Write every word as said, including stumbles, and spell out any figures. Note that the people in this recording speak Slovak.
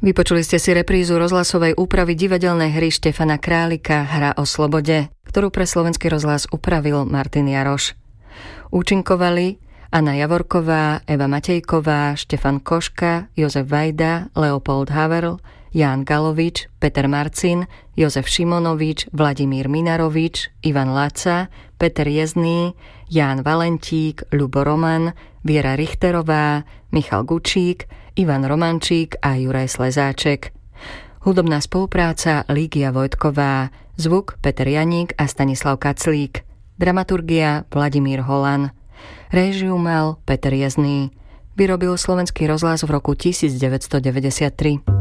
Vypočuli ste si reprízu rozhlasovej úpravy divadelnej hry Štefana Králika Hra o slobode, ktorú pre Slovenský rozhlas upravil Martin Jaroš. Účinkovali Anna Javorková, Eva Matejková, Štefan Koška, Jozef Vajda, Leopold Haverl, Ján Galovič, Peter Marcin, Jozef Šimonovič, Vladimír Minarovič, Ivan Laca, Peter Jezný, Ján Valentík, Ľubo Roman, Viera Richterová, Michal Gučík, Ivan Romančík a Juraj Slezáček. Hudobná spolupráca Lígia Vojtková, zvuk Peter Janík a Stanislav Kaclík, dramaturgia Vladimír Holan, réžiu mal Peter Jezný. Vyrobil Slovenský rozhlas v roku devätnásť deväťdesiattri.